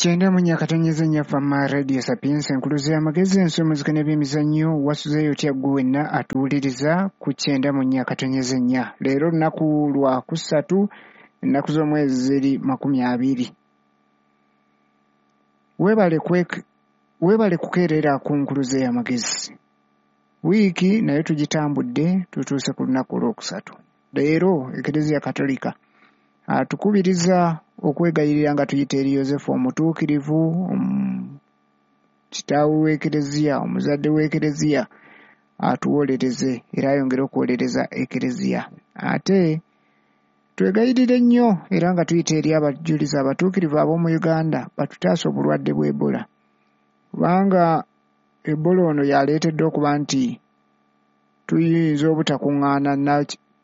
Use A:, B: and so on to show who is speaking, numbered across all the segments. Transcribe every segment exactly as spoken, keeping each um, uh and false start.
A: Chenda munyakatanyeza nyafama Radio Sapiens enkuluze y'amagezi ensomozeka n'ebyemizannyo wasuzeeyo otya gwenna atuwuliriza ku chenda munyakatanyeza nnya. Leero lunaku lwa kusatu ennaku z'omwezi ziri makumi abiri. Weebale kwek weebale kukeerera ku nkuluze y'amagezi. Wiiki nayo tugitambudde tutuuse ku lunaku olwokusatu. Leero Eklezia Katolika atukubiriza okwegayirira nga tuyita eri Yosefu omutuukirivu, um, kitaawe w'Eklezia, omuzadde w'Eklezia atuwolereze era ayongere okuwolereza Eklezia. Ate twegayirire nnyo era nga tuyita eri abajulizi abatuukirivu ab'omu Uganda batutaasa obulwadde bwa Ebola. Kubanga Ebola ono yaleeteddwa okuba nti tuyinza obutakuŋŋaana na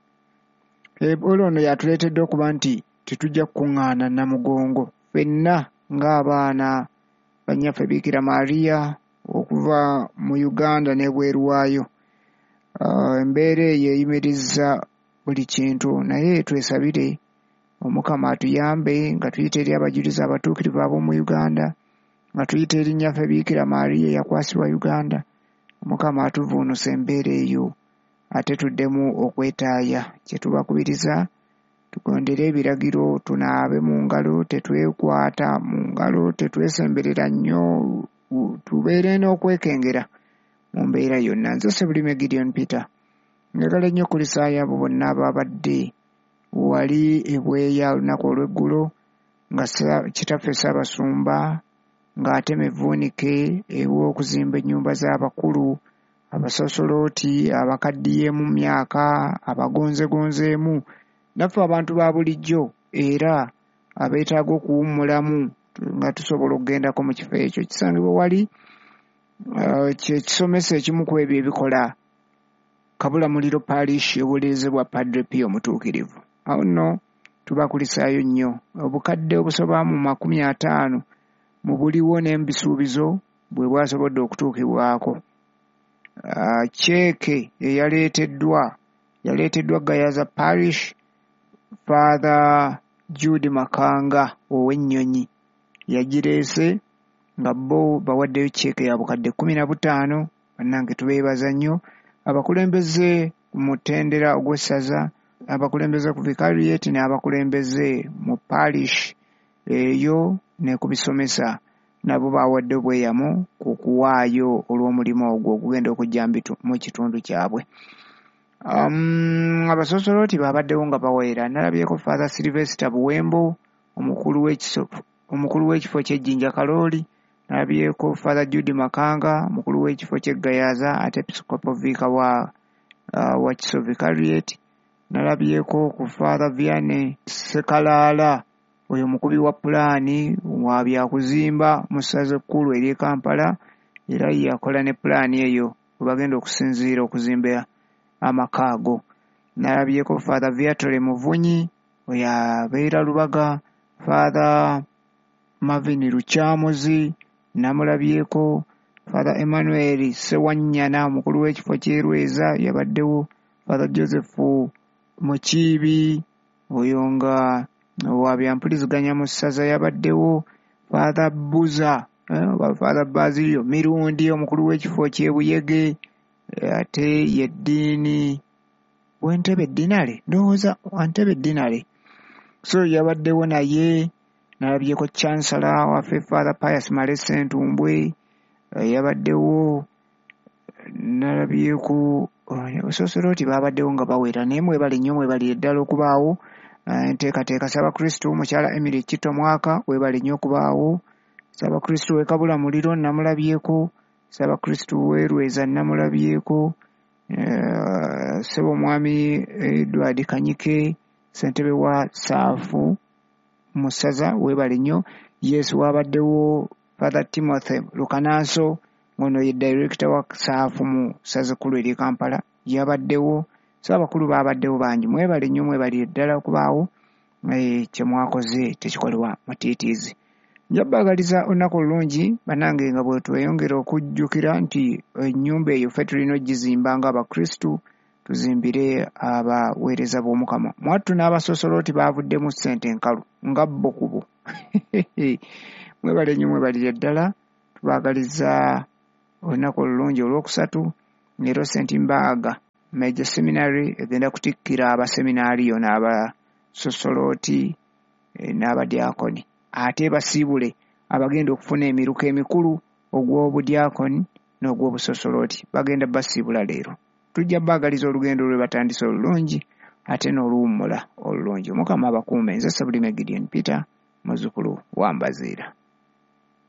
A: Ebola ono yatuleeteddwa okuba nti tetujja kukuŋŋaana Namugongo ffenna ng'abaana bannyaffe Biikira Maria okuva mu Uganda n'ebweru waayo. Uh, embeera eyo eyimirizza buli kintu, naye twesabire Omukama atuyambe nga tuyita eri abajulizi abatuukirivu ab'omu Uganda, nga tuyita eri nnyaffe Biikira Maria eyakwasibwa Uganda. Omukama atuvuunuse embeera eyo ate tuddemu okwetaaya. Kye tubakubiriza tugondere ebiragiro, tunaabe mu ngalo, tetwekwata mu ngalo, tetwesemberera nnyo, tubeere n'okwekengera mu mbeera yonna. Nze Sebulime Gideon Peter njagala nnyo kulisaaya abo bonna ababadde wali ebweya olunaku olw'eggulo nga kitaffe Ssaabasumba ng'atema evvuunike ew'okuzimba ennyumba z'abakulu, abasosolooti, abakaddiyeemu mu myaka, abagonzegonzeemu, naffe abantu ba bulijjo era abeetaaga okuwummulamu nga tusobola okugendako mu kifo ekyo. Kisangibwa wali uh, kyekisomesa ekimu ku ebyo ebikola Kabulamuliro Parish ewolerezebwa Padre Pio Omutuukirivu. Awo nno tubakulisaayo nnyo. Obukadde obusoba mu makumi ataano mu buliwo n'embisuubizo bwe bwasobodde okutuukibwako. Uh, cheeke eyaleeteddwa yaleeteddwa Gayaza Parish Father Jude Makanga ow'Ennyonyi yagireese nga bo bawaddeyo cheeke ya bukadde kumi na butaano. Bannange tubeebaza nnyo. Abakulembeze mu ttendera ogw'essaza, abakulembeze ku Vicariate n'abakulembeze mu Parish eyo ne ku bisomesa nabo bawadde obweyamo ku kuwaayo olw'omulimu ogwo ogugenda okujja mu kitundu kyabwe. Um, abasosolooti babaddewo nga baweera. Nalabyeko Father Sylvester Buwembo omukulu w'ekifo omukulu w'ekifo ky'Ejjinja Kalooli. Nalabyeko Father Jude Makanga omukulu w'ekifo ky'Egayaza ate Episcopal Vicar wa uh, wa Kiso Vicariate. Nalabyeko ku Father Vianney Sekalaala oyo mukubi wa pulaani wa byakuzimba mu ssaza ekkulu ery'e Kampala, era yakola ne pulaani eyo we bagenda okusinziira okuzimba amaka ago. Nalabyeko Father Viatore Muvunyi oyo abeera Lubaga. Father Marvin Lukyamuzi namulabyeko. Father Emmanuel Sewanyana omukulu w'ekifo ky'Erweza yabaddewo. Father Joseph Mukiibi oyo nga wa byampuliziganya mu ssaza yabaddewo. Father Buza eh, Father Basilio Mirundi omukulu w'ekifo ky'Ebuyege ate yeddiini w'Entebe Dinale ndowooza Entebe Dinale so yabaddewo naye. Nalabyeko Chancellor waffe Father Pius Malese Ntumbwe yabaddewo. Nalabyeko abasosolooti babaddewo nga baweera, naye mwebale nnyo, mwebale eddala okubaawo. Enteekateeka Ssaabakristu Mukyala Emily Kito Mwaka weebale nnyo okubaawo. Ssaabakristu w'e Kabulamuliro namulabyeko. Ssaabakristu w'e Lweza namulabyeko. Uh, Ssebo Mwami Edward Kanyike ssentebe wa Saafu mu ssaza weebale nnyo. Yesu wabaddewo Father Timothy Lukananso ngono ye director wa Saafu mu ssaza ekkulu ery'e Kampala yabaddewo. So abakulu babaddewo bangi, mwebale nnyo, mwebale ddala okubaawo. E, kye mwakoze tekikolebwa mutiitiizi. Njabbagaliza olunaku olulungi bannange nga bwe tweyongera okujjukira nti ennyumba eyo ffe tulina ogizimba ng'Abakristu, tuzimbire abaweereza b'Omukama. Mwattu n'abasosolooti baavuddemu ssente nkalu nga bo kubo mwebale nnyo mwebalire ddala tubaagaliza olunaku olulungi olwokusatu leero St Mbaga Major Seminary egenda kutikkira abaseminaariyo n'abasosolooti n'abadiakoni ate basiibule abagenda okufuna emiruka emikulu ogw'obudiakoni n'ogw'obusosolooti bagenda basiibula leero. Tujja baagaliza olugendo lwe batandise olulungi ate n'oluwummula olulungi. Mukama abakuume. Nze Sabulime Gideon Peter muzzukulu wa Mbaziira.